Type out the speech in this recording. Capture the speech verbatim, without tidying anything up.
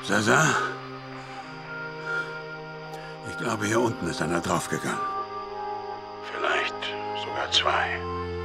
Sasa? Ich glaube, hier unten ist einer draufgegangen. Vielleicht sogar zwei.